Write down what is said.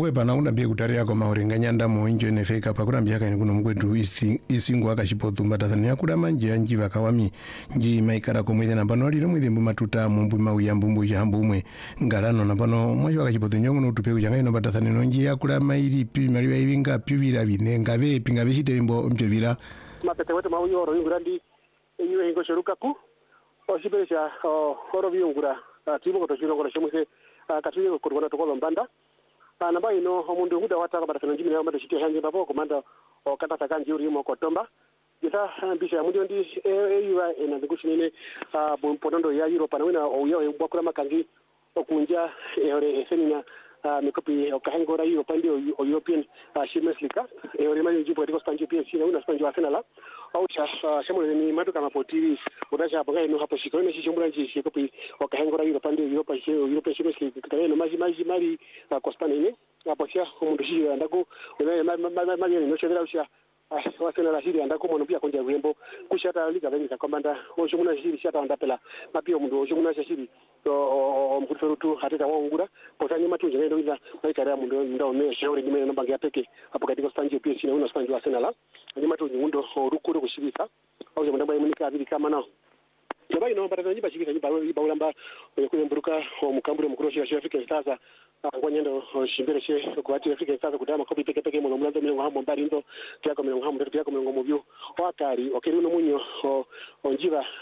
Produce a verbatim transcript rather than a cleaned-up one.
nawe pana unambia kutaria kwa maurenga nyanda muinjo nefeka pakurambia kaini kuno mkwetu isi isingu akachipotumba Tanzania kuda manje anji vakawami nji maikara komwithe na pano aliro mwithe mbu matuta mumbu mauya mbumbu jambumwe ngalano na pano mwacho akachipotunyo ngono tupe kujanga ino Tanzania nonji yakula mairi pi maliwa ibinga pivira binenga ve pinga vishite mbo mpevira mapete wote mauyo oro yungurandi enywe ingo sherukaku oshiberesha oro biyungura tibo kotoshiro ngora shemuse katuye kurwana tokolo mbanda namba ino omundu nguda wataka batasana njimi na mado shite hanje babo komanda okata takanji uri mo kotomba gita bisha mundi ndi eyuwa ena ngushinene bompondo ya Europe na wina oyo bokura makangi okunja ehore semina mikopi okahengora Europe ndio European Champions League ehore mali jipo katika Champions League na Spanish Arsenal au cha shamule ni matu kama potiri udacha hapo gaino hapo shikoni shi shumbula nji shikopi wakahengora Europe ndio Europe European Champions League kale no maji maji mali kwa Spain hapo cha mundu shi ndako na mali no chedera usha wasena la hili andako mono pia konja wembo kushata liga venga komanda oshumuna hili shata ondapela mapio mundu oshumuna hili o mkuferutu hateta wongura potani matunje ngendo ila maikara mundu ndo me shauri ni mena bangi apeke hapo katika stanji pia sina una stanji Arsenal ni matunje mundo rukuru kushibisa au je mndamba yimika abili kama nao Jabai no barata njiba shikita njiba baulamba kwenye mburuka mukambure mkuroshi ya Africa Stars kwa nyendo shimbere she kwa Africa Stars kudama kopi peke peke mu mulanzo milongo hamo mbari ndo kyako milongo hamo ndo kyako milongo mubyo wakari okeri uno munyo onjiba